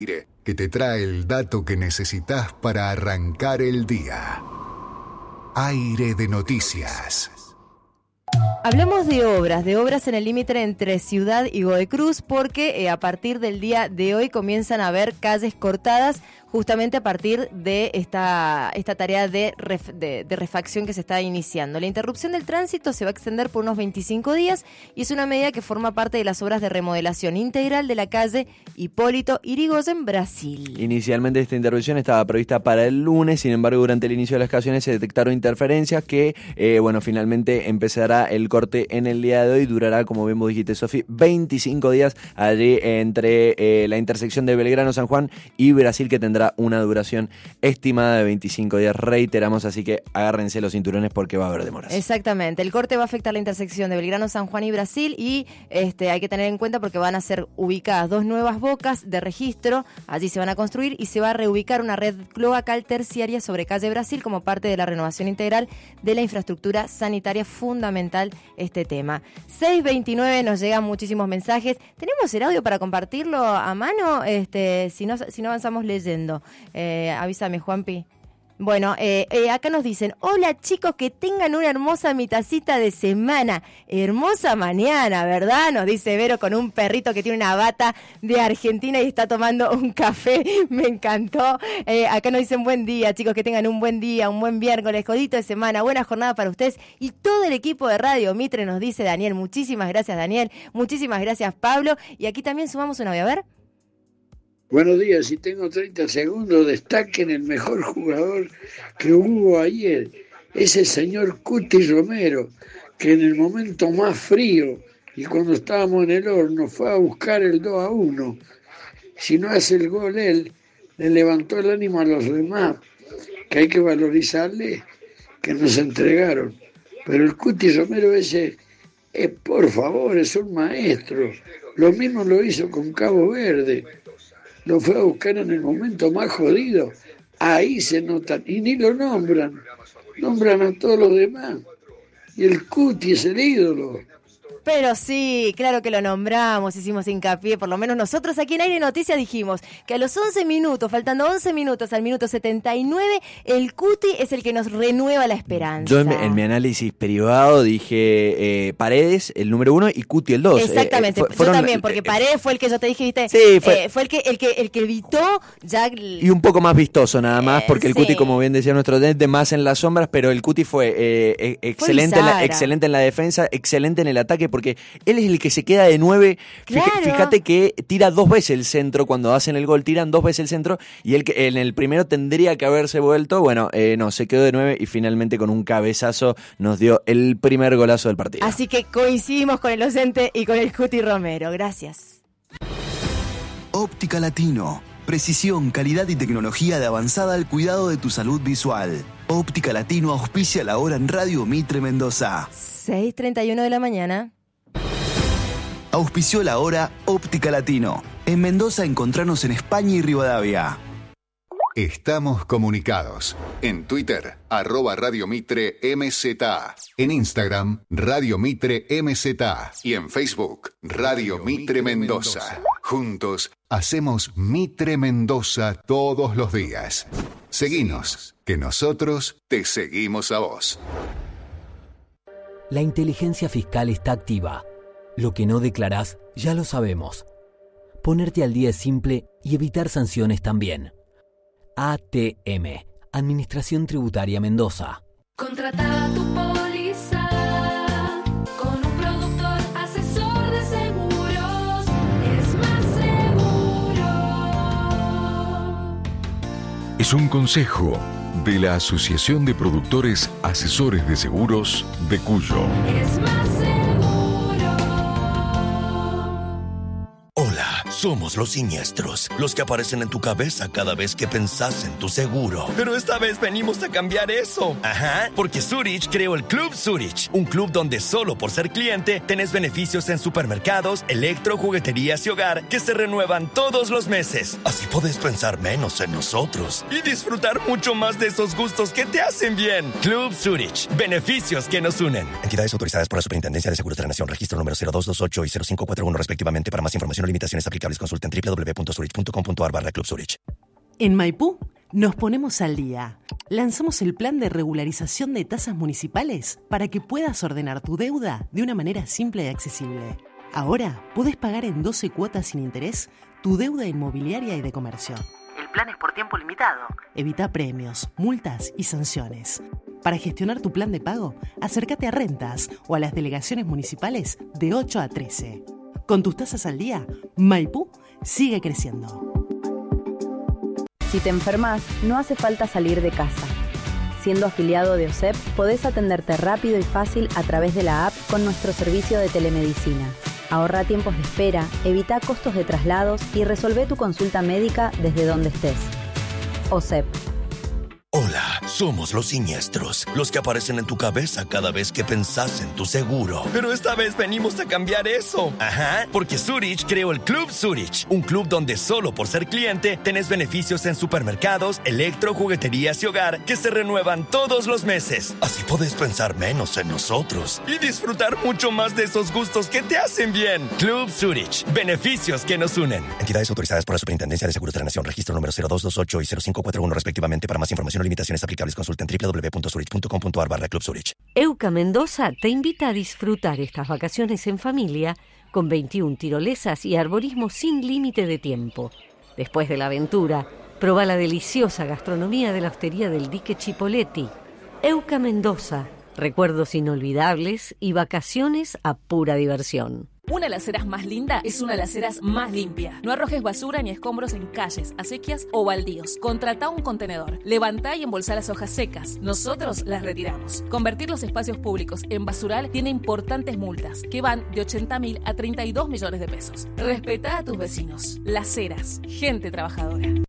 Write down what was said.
que te trae el dato que necesitas para arrancar el día. Aire de noticias. Hablamos de obras en el límite entre Ciudad y Godoy Cruz, porque a partir del día de hoy comienzan a haber calles cortadas justamente a partir de esta tarea de refacción que se está iniciando. La interrupción del tránsito se va a extender por unos 25 días y es una medida que forma parte de las obras de remodelación integral de la calle Hipólito Yrigoyen, Brasil. Inicialmente esta intervención estaba prevista para el lunes, sin embargo durante el inicio de las canciones se detectaron interferencias que, finalmente empezará el corte en el día de hoy, durará, como bien vos dijiste, Sofi, 25 días allí entre la intersección de Belgrano, San Juan y Brasil, que tendrá una duración estimada de 25 días, reiteramos, así que agárrense los cinturones porque va a haber demoras. Exactamente, el corte va a afectar la intersección de Belgrano, San Juan y Brasil y hay que tener en cuenta porque van a ser ubicadas 2 nuevas bocas de registro, allí se van a construir y se va a reubicar una red cloacal terciaria sobre calle Brasil como parte de la renovación integral de la infraestructura sanitaria, fundamental este tema. 6:29, nos llegan muchísimos mensajes, tenemos el audio para compartirlo a mano, si no avanzamos leyendo. Avísame, Juanpi. Bueno, acá nos dicen: hola chicos, que tengan una hermosa mitacita de semana. Hermosa mañana, ¿verdad? Nos dice Vero con un perrito que tiene una bata de Argentina y está tomando un café. Me encantó. Acá nos dicen: buen día, chicos, que tengan un buen día, un buen miércoles, codito de semana, buena jornada para ustedes y todo el equipo de Radio Mitre, nos dice Daniel. Muchísimas gracias, Daniel. Muchísimas gracias, Pablo. Y aquí también sumamos un audio, a ver. Buenos días, si tengo 30 segundos, destaquen el mejor jugador que hubo ayer, ese señor Cuti Romero, que en el momento más frío y cuando estábamos en el horno fue a buscar el 2-1. Si no hace el gol él, le levantó el ánimo a los demás, que hay que valorizarle, que nos entregaron. Pero el Cuti Romero ese, por favor, es un maestro. Lo mismo lo hizo con Cabo Verde. Lo fue a buscar en el momento más jodido. Ahí se notan. Y ni lo nombran. Nombran a todos los demás. Y el Cuti es el ídolo. Pero sí, claro que lo nombramos, hicimos hincapié, por lo menos nosotros aquí en Aire Noticias dijimos que a los 11 minutos, faltando 11 minutos al minuto 79, el Cuti es el que nos renueva la esperanza. Yo en mi análisis privado dije Paredes, el número 1, y Cuti el 2. Exactamente, yo también, porque Paredes fue el que yo te dije, ¿viste? Sí, fue el que evitó ya... Y un poco más vistoso nada más, porque el Cuti, como bien decía nuestro de más en las sombras, pero el Cuti fue excelente en la defensa, excelente en el ataque, porque él es el que se queda de 9. Claro. Fíjate que tira 2 veces el centro, cuando hacen el gol tiran 2 veces el centro, y él que en el primero tendría que haberse vuelto, bueno, no, se quedó de 9 y finalmente con un cabezazo nos dio el primer golazo del partido. Así que coincidimos con el docente y con el Cuti Romero. Gracias. Óptica Latino. Precisión, calidad y tecnología de avanzada al cuidado de tu salud visual. Óptica Latino auspicia la hora en Radio Mitre Mendoza. 6:31 de la mañana. Auspició la hora Óptica Latino. En Mendoza encontranos en España y Rivadavia. Estamos comunicados. En Twitter, @Radio Mitre MZA. En Instagram, Radio Mitre MZA. Y en Facebook, Radio Mitre Mendoza. Juntos, hacemos Mitre Mendoza todos los días. Seguinos, que nosotros te seguimos a vos. La inteligencia fiscal está activa. Lo que no declarás, ya lo sabemos. Ponerte al día es simple y evitar sanciones también. ATM, Administración Tributaria Mendoza. Contrata tu póliza con un productor asesor de seguros. Es más seguro. Es un consejo de la Asociación de Productores Asesores de Seguros de Cuyo. Es más seguro. Hola, somos los siniestros, los que aparecen en tu cabeza cada vez que pensás en tu seguro. Pero esta vez venimos a cambiar eso. Ajá, porque Zurich creó el Club Zurich, un club donde solo por ser cliente tenés beneficios en supermercados, electro, jugueterías y hogar que se renuevan todos los meses. Así podés pensar menos en nosotros y disfrutar mucho más de esos gustos que te hacen bien. Club Zurich, beneficios que nos unen. Entidades autorizadas por la Superintendencia de Seguros de la Nación, registro número 0228 y 0541 respectivamente. Para más información o limitaciones aplicables aplicables. Consulta en www.zurich.com.ar/Club Zurich. En Maipú nos ponemos al día. Lanzamos el plan de regularización de tasas municipales para que puedas ordenar tu deuda de una manera simple y accesible. Ahora podés pagar en 12 cuotas sin interés tu deuda inmobiliaria y de comercio. El plan es por tiempo limitado. Evita premios, multas y sanciones. Para gestionar tu plan de pago, acércate a Rentas o a las delegaciones municipales de 8 a 13. Con tus tasas al día, Maipú sigue creciendo. Si te enfermas, no hace falta salir de casa. Siendo afiliado de OSEP, podés atenderte rápido y fácil a través de la app con nuestro servicio de telemedicina. Ahorra tiempos de espera, evita costos de traslados y resolvé tu consulta médica desde donde estés. OSEP. Hola, somos los siniestros, los que aparecen en tu cabeza cada vez que pensás en tu seguro. Pero esta vez venimos a cambiar eso. Ajá, porque Zurich creó el Club Zurich, un club donde solo por ser cliente tenés beneficios en supermercados, electro, jugueterías y hogar que se renuevan todos los meses. Así podés pensar menos en nosotros y disfrutar mucho más de esos gustos que te hacen bien. Club Zurich, beneficios que nos unen. Entidades autorizadas por la Superintendencia de Seguros de la Nación, registro número 0228 y 0541 respectivamente. Para más información o limitaciones aplicables, consulta en www.zurich.com.ar/Club Zurich. EUCA Mendoza te invita a disfrutar estas vacaciones en familia con 21 tirolesas y arborismo sin límite de tiempo. Después de la aventura, proba la deliciosa gastronomía de la hostería del Dique Chipoleti. EUCA Mendoza, recuerdos inolvidables y vacaciones a pura diversión. Una de las aceras más linda es una de las aceras más limpia. No arrojes basura ni escombros en calles, acequias o baldíos. Contratá un contenedor. Levantá y embolsá las hojas secas. Nosotros las retiramos. Convertir los espacios públicos en basural tiene importantes multas que van de 80.000 a 32 millones de pesos. Respetá a tus vecinos. Las Heras, gente trabajadora.